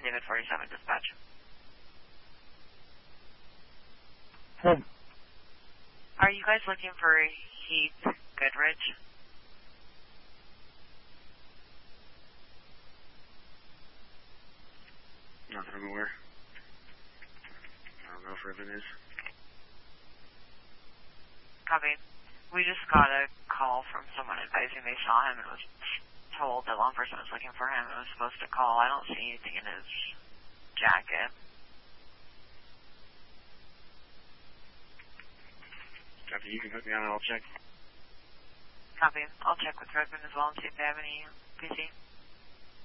David 47 dispatch. Hey. Are you guys looking for Heath Goodrich? Not that I'm aware. I don't know if Riven is. Copy. We just got a call from someone advising they saw him and was told that law enforcement was looking for him and was supposed to call. I don't see anything in his jacket. Copy, you can put me on and I'll check. Copy. I'll check with Redmond as well and see if they have any PC.